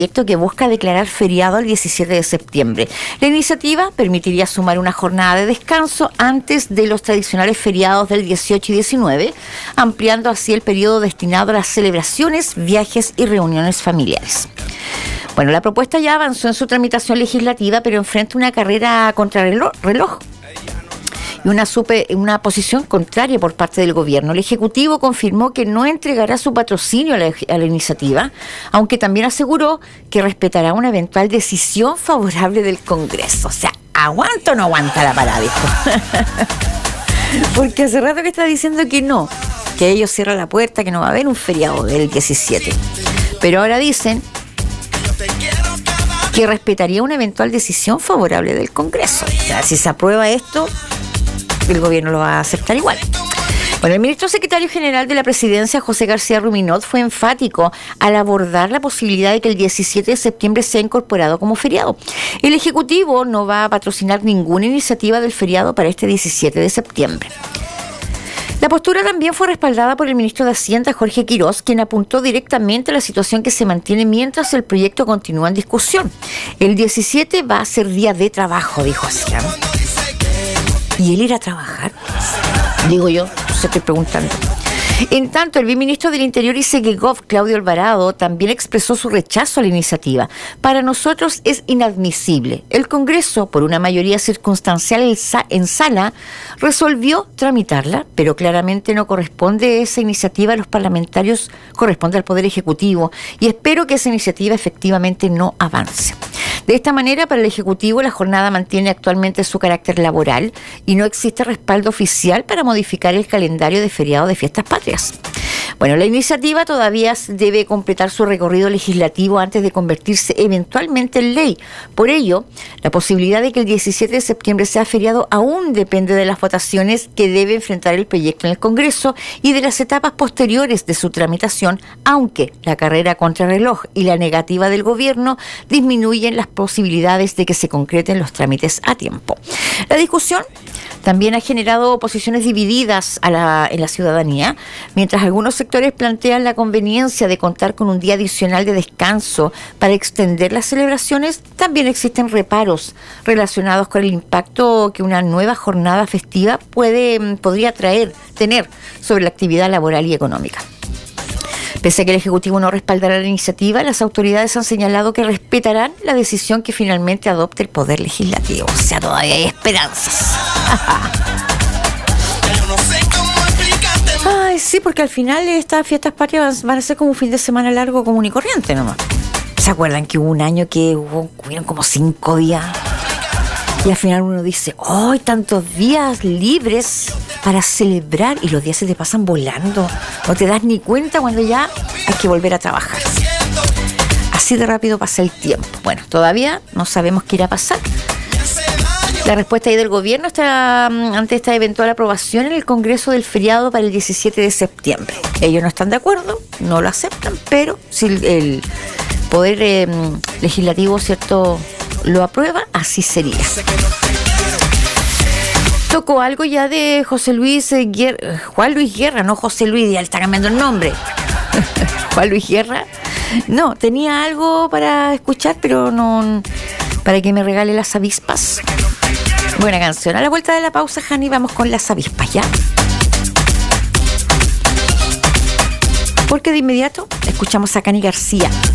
proyecto que busca declarar feriado el 17 de septiembre. La iniciativa permitiría sumar una jornada de descanso antes de los tradicionales feriados del 18 y 19, ampliando así el periodo destinado a las celebraciones, viajes y reuniones familiares. Bueno, la propuesta ya avanzó en su tramitación legislativa, pero enfrenta una carrera contra reloj y una posición contraria por parte del gobierno. El Ejecutivo confirmó que no entregará su patrocinio a la iniciativa, aunque también aseguró que respetará una eventual decisión favorable del Congreso. O sea, ¿aguanta o no aguanta la parada, hijo? Porque hace rato que está diciendo que no, que ellos cierran la puerta, que no va a haber un feriado del 17. Pero ahora dicen que respetaría una eventual decisión favorable del Congreso. O sea, si se aprueba esto, el gobierno lo va a aceptar igual. Bueno, el ministro secretario general de la Presidencia, José García Ruminot, fue enfático al abordar la posibilidad de que el 17 de septiembre sea incorporado como feriado. El Ejecutivo no va a patrocinar ninguna iniciativa del feriado para este 17 de septiembre. La postura también fue respaldada por el ministro de Hacienda, Jorge Quirós, quien apuntó directamente a la situación que se mantiene mientras el proyecto continúa en discusión. El 17 va a ser día de trabajo, dijo así. ¿Y él irá a trabajar? Digo yo, se estoy preguntando. En tanto, el viceministro del Interior y Segegov, Claudio Alvarado, también expresó su rechazo a la iniciativa. Para nosotros es inadmisible. El Congreso, por una mayoría circunstancial en sala, resolvió tramitarla, pero claramente no corresponde esa iniciativa a los parlamentarios, corresponde al Poder Ejecutivo, y espero que esa iniciativa efectivamente no avance. De esta manera, para el Ejecutivo, la jornada mantiene actualmente su carácter laboral y no existe respaldo oficial para modificar el calendario de feriado de fiestas patrias. Bueno, la iniciativa todavía debe completar su recorrido legislativo antes de convertirse eventualmente en ley. Por ello, la posibilidad de que el 17 de septiembre sea feriado aún depende de las votaciones que debe enfrentar el proyecto en el Congreso y de las etapas posteriores de su tramitación, aunque la carrera contra reloj y la negativa del gobierno disminuyen las posibilidades de que se concreten los trámites a tiempo. La discusión también ha generado posiciones divididas en la ciudadanía, mientras algunos sectores plantean la conveniencia de contar con un día adicional de descanso para extender las celebraciones. También existen reparos relacionados con el impacto que una nueva jornada festiva podría tener sobre la actividad laboral y económica. Pese a que el Ejecutivo no respaldará la iniciativa, las autoridades han señalado que respetarán la decisión que finalmente adopte el Poder Legislativo. O sea, todavía hay esperanzas. Ay, sí, porque al final estas fiestas patrias van a ser como un fin de semana largo, común y corriente nomás. ¿Se acuerdan que hubo un año que hubieron como 5 días? Y al final uno dice, ¡ay, tantos días libres para celebrar! Y los días se te pasan volando. No te das ni cuenta cuando ya hay que volver a trabajar. Así de rápido pasa el tiempo. Bueno, todavía no sabemos qué irá a pasar. La respuesta ahí del gobierno está ante esta eventual aprobación en el Congreso del feriado para el 17 de septiembre. Ellos no están de acuerdo, no lo aceptan, pero si el Poder Legislativo, ¿cierto?, lo aprueba, así sería. Tocó algo ya de José Luis Guerra, Juan Luis Guerra, no José Luis, ya le está cambiando el nombre. Juan Luis Guerra. No, tenía algo para escuchar, pero no, para que me regale Las Avispas. Buena canción. A la vuelta de la pausa, Jani, vamos con Las Avispas, ¿ya? Porque de inmediato escuchamos a Cani García.